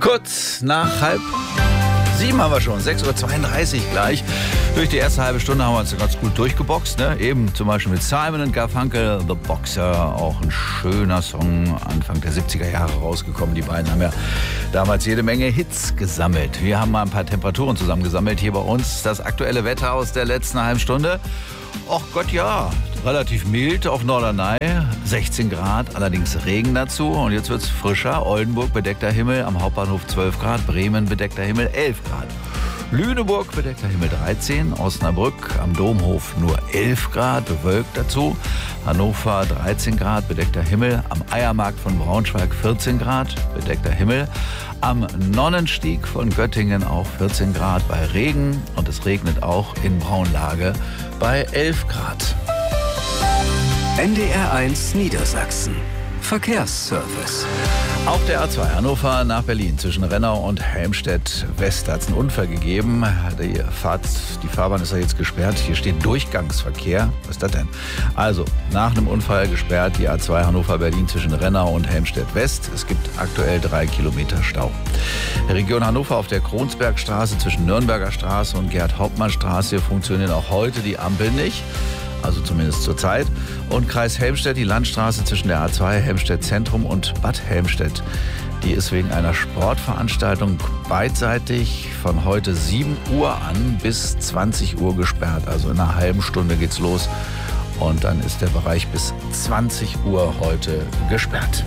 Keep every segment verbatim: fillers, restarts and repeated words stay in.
Kurz nach halb sieben haben wir schon, sechs Uhr zweiunddreißig gleich. Durch die erste halbe Stunde haben wir uns ganz gut durchgeboxt. Ne? Eben zum Beispiel mit Simon und Garfunkel, The Boxer, auch ein schöner Song, Anfang der siebziger Jahre rausgekommen. Die beiden haben ja damals jede Menge Hits gesammelt. Wir haben mal ein paar Temperaturen zusammengesammelt. Hier bei uns das aktuelle Wetter aus der letzten halben Stunde. Och Gott, ja, relativ mild auf Norderney, sechzehn Grad, allerdings Regen dazu. Und jetzt wird's frischer. Oldenburg bedeckter Himmel, am Hauptbahnhof zwölf Grad, Bremen bedeckter Himmel elf Grad. Lüneburg bedeckter Himmel dreizehn, Osnabrück am Domhof nur elf Grad, bewölkt dazu. Hannover dreizehn Grad, bedeckter Himmel. Am Eiermarkt von Braunschweig vierzehn Grad, bedeckter Himmel. Am Nonnenstieg von Göttingen auch vierzehn Grad bei Regen. Und es regnet auch in Braunlage bei elf Grad. N D R eins Niedersachsen. Verkehrsservice. Auf der A zwei Hannover nach Berlin zwischen Rennau und Helmstedt West hat es einen Unfall gegeben. Die, Fahrt, die Fahrbahn ist ja jetzt gesperrt. Hier steht Durchgangsverkehr. Was ist das denn? Also, nach einem Unfall gesperrt die A zwei Hannover Berlin zwischen Rennau und Helmstedt West. Es gibt aktuell drei Kilometer Stau. Region Hannover auf der Kronsbergstraße zwischen Nürnberger Straße und Gerd-Hauptmann-Straße funktionieren auch heute die Ampeln nicht. Also zumindest zur Zeit. Und Kreis Helmstedt, die Landstraße zwischen der A zwei Helmstedt Zentrum und Bad Helmstedt. Die ist wegen einer Sportveranstaltung beidseitig von heute sieben Uhr an bis zwanzig Uhr gesperrt. Also in einer halben Stunde geht's los. Und dann ist der Bereich bis zwanzig Uhr heute gesperrt.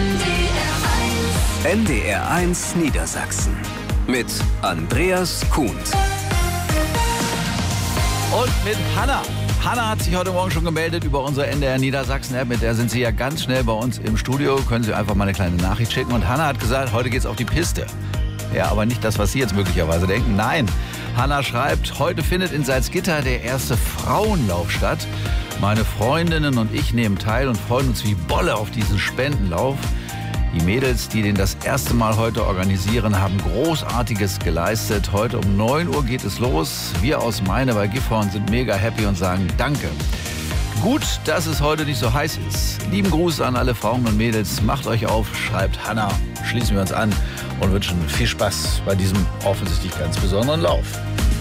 N D R eins Niedersachsen mit Andreas Kuhn. Und mit Hanna. Hanna hat sich heute Morgen schon gemeldet über unsere N D R Niedersachsen-App. Mit der sind Sie ja ganz schnell bei uns im Studio. Können Sie einfach mal eine kleine Nachricht schicken. Und Hanna hat gesagt, heute geht's auf die Piste. Ja, aber nicht das, was Sie jetzt möglicherweise denken. Nein, Hanna schreibt, heute findet in Salzgitter der erste Frauenlauf statt. Meine Freundinnen und ich nehmen teil und freuen uns wie Bolle auf diesen Spendenlauf. Die Mädels, die den das erste Mal heute organisieren, haben Großartiges geleistet. Heute um neun Uhr geht es los. Wir aus Meine bei Gifhorn sind mega happy und sagen Danke. Gut, dass es heute nicht so heiß ist. Lieben Gruß an alle Frauen und Mädels. Macht euch auf, schreibt Hanna. Schließen wir uns an und wünschen viel Spaß bei diesem offensichtlich ganz besonderen Lauf.